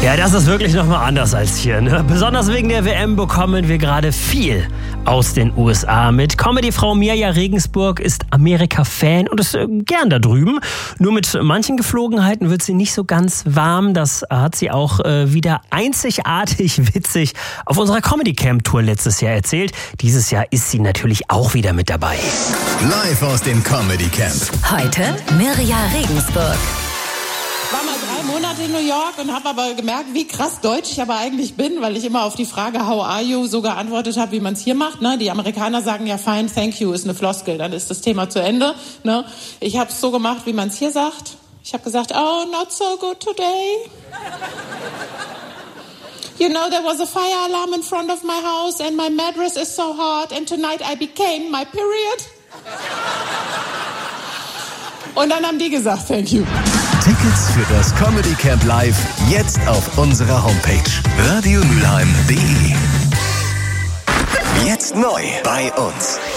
Ja, das ist wirklich nochmal anders als hier. Ne? Besonders wegen der WM bekommen wir gerade viel aus den USA mit. Comedy-Frau Mirja Regensburg ist Amerika-Fan und ist gern da drüben. Nur mit manchen Geflogenheiten wird sie nicht so ganz warm. Das hat sie auch wieder einzigartig witzig auf unserer Comedy-Camp-Tour letztes Jahr erzählt. Dieses Jahr ist sie natürlich auch wieder mit dabei. Live aus dem Comedy-Camp. Heute Mirja Regensburg. Ich war mal 3 Monate in New York und habe aber gemerkt, wie krass deutsch ich aber eigentlich bin, weil ich immer auf die Frage How are you so geantwortet habe, wie man es hier macht. Ne? Die Amerikaner sagen ja fine, thank you ist eine Floskel, dann ist das Thema zu Ende. Ne? Ich habe es so gemacht, wie man es hier sagt. Ich habe gesagt, oh, not so good today. You know, there was a fire alarm in front of my house and my mattress is so hot and tonight I became my period. Und dann haben die gesagt, thank you. Tickets für das Comedy Camp Live jetzt auf unserer Homepage radiomülheim.de. Jetzt neu bei uns.